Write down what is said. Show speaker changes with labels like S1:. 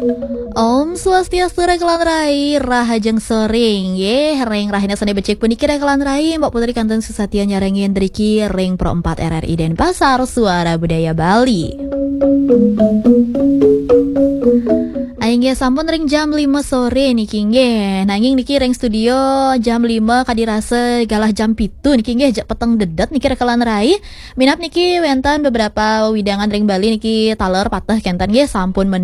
S1: Om Swastiastu Kelan Rai Rahajeng Soring ye Reng Rahina Sane Becek Puniki Kelan Rai Mbak Putri Kanten Susatya Nyarengin Driki Ring Pro 4 RRI Denpasar Suara Budaya Bali. Aing ge sampun ring jam 5 sore niki nggih. Nanging niki ring studio jam 5 kadirase galah jam 7 niki nggih jak peteng dedet niki Kelan Rai. Minap niki wenten beberapa widangan ring Bali niki taler patah kenten nggih sampun